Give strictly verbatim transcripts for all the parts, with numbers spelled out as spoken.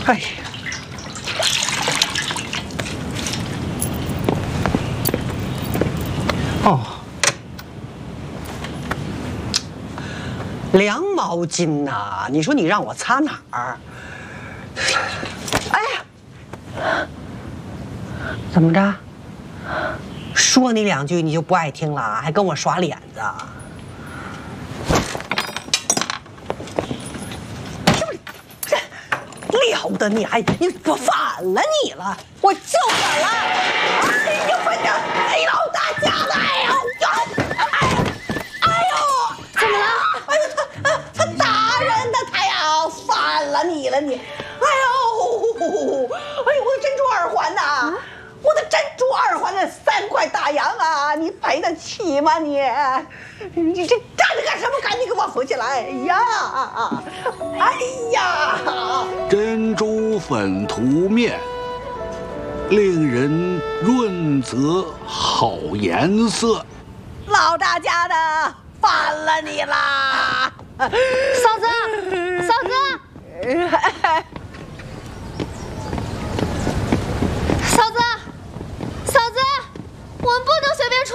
哎呀，哦，凉毛巾呐、啊，你说你让我擦哪儿？哎呀，怎么着？说你两句你就不爱听了，还跟我耍脸子？这了得你还你我反了你了，我就反了！哎呀，反正哎呦大家的，哎呦，哎呦，哎呦，怎么了？哎呦，他他打人的，他呀反了你了你！哎呦，哎呦，我的珍珠耳环呐！啊我的珍珠耳环的三块大洋啊，你赔得起吗你？你这站着干什么？赶紧给我扶起来！哎呀，哎呀！ 珍珠粉涂面，令人润泽好颜色。 老大家的反了你啦！ 嫂子，嫂子，嫂子。嫂子，我们不能随便出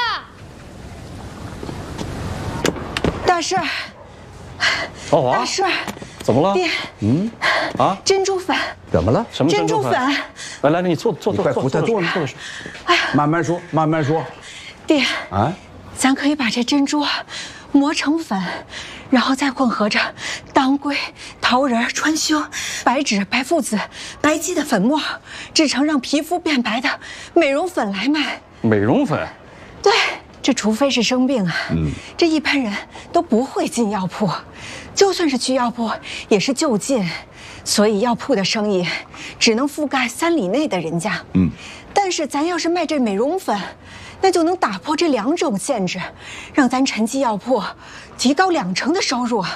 门的。 大帅， 少华， 大帅， 怎么了？ 爹， 嗯，啊， 珍珠粉， 怎么了？什么珍珠粉？ 来来来，你坐坐坐， 快扶他坐坐着。 哎呀， 慢慢说，慢慢说。 爹， 啊， 咱可以把这珍珠磨成粉，然后再混合着当归、桃仁、川芎、白芷、白附子、白鸡的粉末，制成让皮肤变白的美容粉来卖。 美容粉？ 对，这除非是生病啊，嗯，这一般人都不会进药铺，就算是去药铺也是就近，所以药铺的生意只能覆盖三里内的人家。嗯，但是咱要是卖这美容粉，那就能打破这两种限制，让咱陈记药铺提高两成的收入。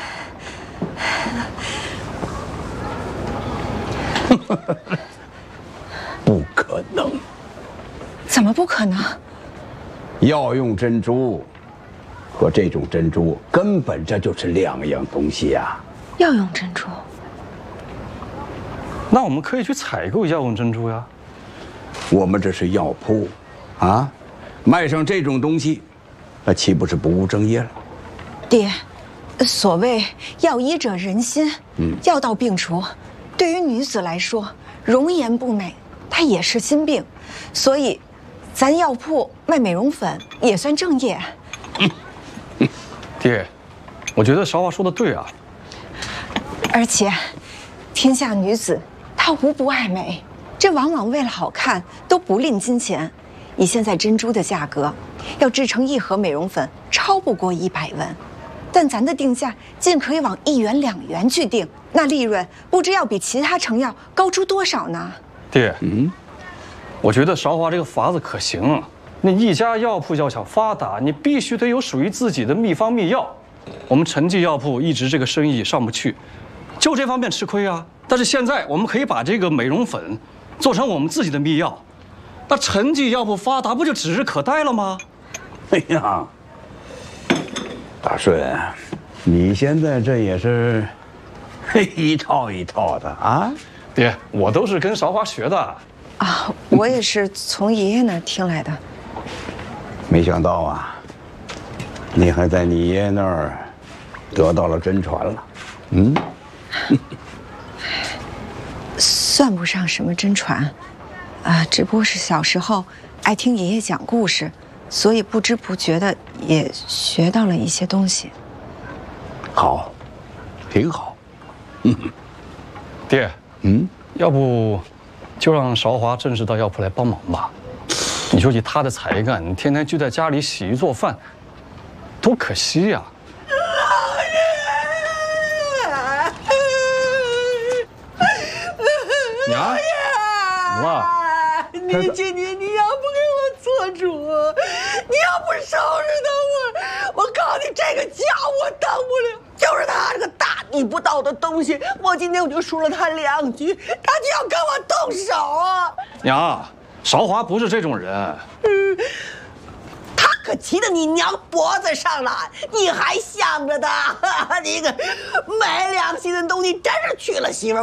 不可能！ 怎么不可能？ 药用珍珠和这种珍珠根本这就是两样东西呀。 药用珍珠？ 那我们可以去采购药用珍珠呀。 我们这是药铺，啊，卖上这种东西，那岂不是不务正业了？ 爹，所谓药医者仁心，嗯，药到病除。对于女子来说，容颜不美，她也是心病，所以，咱药铺卖美容粉也算正业。 嗯、爹，我觉得韶华说的对啊。 而且，天下女子她无不爱美，这往往为了好看都不吝金钱。以现在珍珠的价格，要制成一盒美容粉，超不过一百文。但咱的定价尽可以往一元两元去定，那利润不知要比其他成药高出多少呢？ 爹，嗯，我觉得韶华这个法子可行。那一家药铺要想发达，你必须得有属于自己的秘方秘药。我们陈记药铺一直这个生意上不去，就这方面吃亏啊。但是现在我们可以把这个美容粉做成我们自己的秘药，那陈记药铺发达不就指日可待了吗？ 哎呀！大顺，你现在这也是一套一套的啊！ 爹，我都是跟韶华学的啊，我也是从爷爷那儿听来的。 没想到啊，你还在你爷爷那儿得到了真传了，嗯？ 算不上什么真传，啊，只不过是小时候爱听爷爷讲故事。所以不知不觉的也学到了一些东西。 好，挺好。嗯， 爹，嗯，要不就让韶华正式到药铺来帮忙吧？你说以他的才干，你天天就在家里洗衣做饭，多可惜呀！娘，怎么了？ 你今天你要不给我做主，你要不收拾他，我我告诉你，这个家我当不了。就是他这个大逆不道的东西，我今天我就说了他两句，他就要跟我动手啊！ 娘，韶华不是这种人。 嗯，他可骑到你娘脖子上了，你还想着他？你个没良心的东西，真是娶了媳妇